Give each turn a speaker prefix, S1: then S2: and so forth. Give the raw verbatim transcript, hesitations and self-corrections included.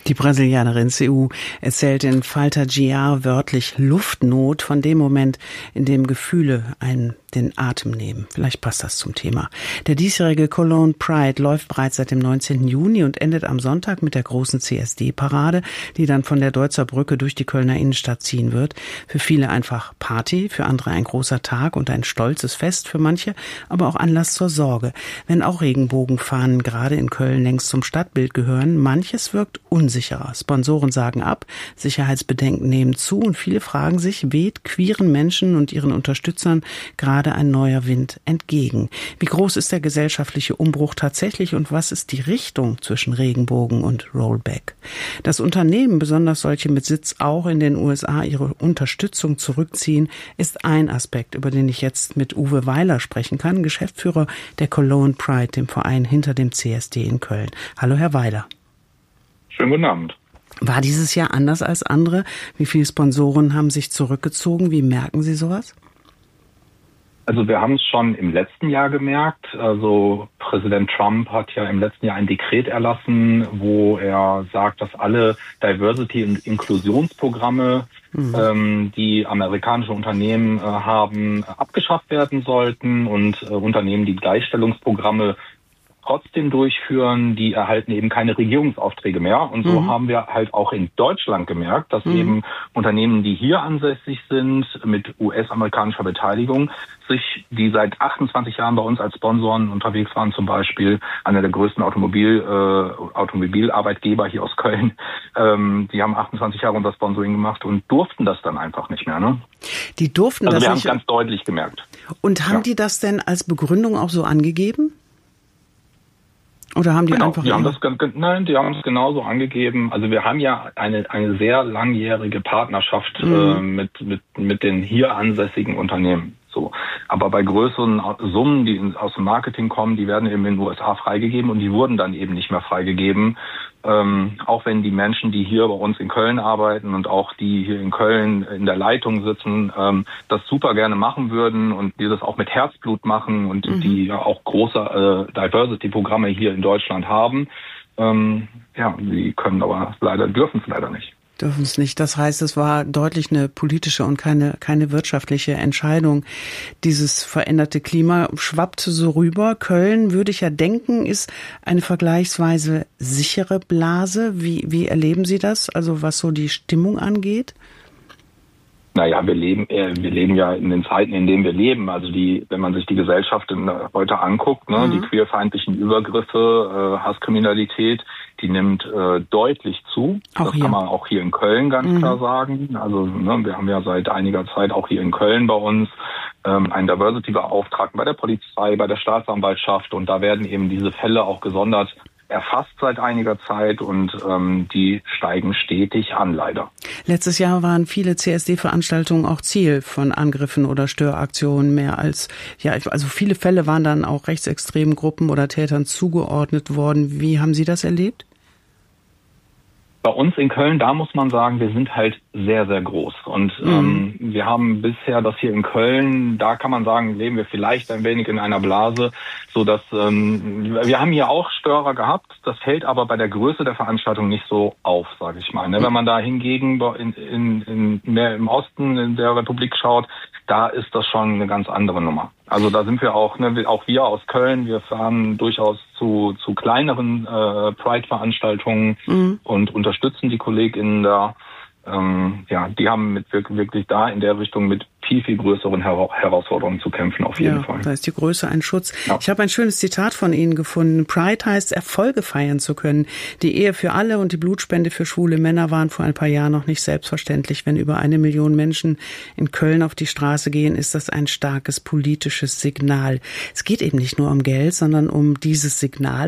S1: Die Brasilianerin Seu erzählt in Falta G R wörtlich Luftnot von dem Moment, in dem Gefühle einen den Atem nehmen. Vielleicht passt das zum Thema. Der diesjährige Cologne Pride läuft bereits seit dem neunzehnten Juni und endet am Sonntag mit der großen C S D-Parade, die dann von der Deutzer Brücke durch die Kölner Innenstadt ziehen wird. Für viele einfach Party, für andere ein großer Tag und ein stolzes Fest für manche, aber auch Anlass zur Sorge. Wenn auch Regenbogenfahnen gerade in Köln längst zum Stadtbild gehören, manches wirkt unsicherer. Sponsoren sagen ab, Sicherheitsbedenken nehmen zu und viele fragen sich, weht queeren Menschen und ihren Unterstützern gerade ein neuer Wind entgegen? Wie groß ist der gesellschaftliche Umbruch tatsächlich und was ist die Richtung zwischen Regenbogen und Rollback? Dass Unternehmen, besonders solche mit Sitz auch in den U S A, ihre Unterstützung zurückziehen, ist ein Aspekt, über den ich jetzt mit Uwe Weiler sprechen kann, Geschäftsführer der Cologne Pride, dem Verein hinter dem C S D in Köln. Hallo, Herr Weiler.
S2: Schönen guten Abend.
S1: War dieses Jahr anders als andere? Wie viele Sponsoren haben sich zurückgezogen? Wie merken Sie sowas?
S2: Also wir haben es schon im letzten Jahr gemerkt. Also Präsident Trump hat ja im letzten Jahr ein Dekret erlassen, wo er sagt, dass alle Diversity- und Inklusionsprogramme, mhm. ähm, die amerikanische Unternehmen äh, haben, abgeschafft werden sollten und äh, Unternehmen, die Gleichstellungsprogramme trotzdem durchführen, die erhalten eben keine Regierungsaufträge mehr. Und so mhm. haben wir halt auch in Deutschland gemerkt, dass mhm. eben Unternehmen, die hier ansässig sind, mit U S-amerikanischer Beteiligung, sich, die seit achtundzwanzig Jahren bei uns als Sponsoren unterwegs waren, zum Beispiel einer der größten Automobil, äh, Automobilarbeitgeber hier aus Köln, ähm, die haben achtundzwanzig Jahre unser Sponsoring gemacht und durften das dann einfach nicht mehr. Ne?
S1: Die durften
S2: also
S1: das
S2: wir
S1: nicht?
S2: haben es ganz deutlich gemerkt.
S1: Und haben ja. die das denn als Begründung auch so angegeben? Oder haben die
S2: genau,
S1: einfach...
S2: Die haben das, nein, die haben es genauso angegeben. Also wir haben ja eine eine sehr langjährige Partnerschaft mhm. äh, mit mit mit den hier ansässigen Unternehmen. So, aber bei größeren Summen, die aus dem Marketing kommen, die werden eben in den U S A freigegeben und die wurden dann eben nicht mehr freigegeben. Ähm, auch wenn die Menschen, die hier bei uns in Köln arbeiten und auch die hier in Köln in der Leitung sitzen, ähm, das super gerne machen würden und die das auch mit Herzblut machen und mhm. die ja auch große äh, Diversity-Programme hier in Deutschland haben. Ähm, ja, die können aber leider, dürfen es leider nicht.
S1: Dürfen es nicht. Das heißt, es war deutlich eine politische und keine keine wirtschaftliche Entscheidung. Dieses veränderte Klima schwappte so rüber. Köln, würde ich ja denken, ist eine vergleichsweise sichere Blase. Wie, wie erleben Sie das? Also was so die Stimmung angeht?
S2: Naja, wir leben, äh, wir leben ja in den Zeiten, in denen wir leben. Also die, wenn man sich die Gesellschaft in, äh, heute anguckt, ne, mhm. die queerfeindlichen Übergriffe, äh, Hasskriminalität, die nimmt äh, deutlich zu. Auch das hier. Kann man auch hier in Köln ganz mhm. klar sagen. Also ne, wir haben ja seit einiger Zeit auch hier in Köln bei uns ähm, einen Diversity-Beauftragten bei der Polizei, bei der Staatsanwaltschaft und da werden eben diese Fälle auch gesondert erfasst seit einiger Zeit und ähm, die steigen stetig an, leider.
S1: Letztes Jahr waren viele C S D-Veranstaltungen auch Ziel von Angriffen oder Störaktionen mehr als, ja, also viele Fälle waren dann auch rechtsextremen Gruppen oder Tätern zugeordnet worden. Wie haben Sie das erlebt?
S2: Bei uns in Köln, da muss man sagen, wir sind halt sehr, sehr groß. Und mhm. ähm, wir haben bisher das hier in Köln, da kann man sagen, leben wir vielleicht ein wenig in einer Blase, so dass ähm, wir haben hier auch Störer gehabt. Das fällt aber bei der Größe der Veranstaltung nicht so auf, sage ich mal. Ne? Wenn man da hingegen in, in, in mehr im Osten in der Republik schaut, da ist das schon eine ganz andere Nummer. Also da sind wir auch, ne, auch wir aus Köln, wir fahren durchaus zu zu kleineren äh, Pride-Veranstaltungen mhm. und unterstützen die KollegInnen da. Ähm, ja, die haben mit wirklich, wirklich da in der Richtung mit viel, viel größeren Her- Herausforderungen zu kämpfen, auf jeden
S1: ja,
S2: Fall.
S1: Da ist die Größe ein Schutz.
S2: Ja.
S1: Ich habe ein schönes Zitat von Ihnen gefunden. Pride heißt, Erfolge feiern zu können. Die Ehe für alle und die Blutspende für schwule Männer waren vor ein paar Jahren noch nicht selbstverständlich. Wenn über eine Million Menschen in Köln auf die Straße gehen, ist das ein starkes politisches Signal. Es geht eben nicht nur um Geld, sondern um dieses Signal.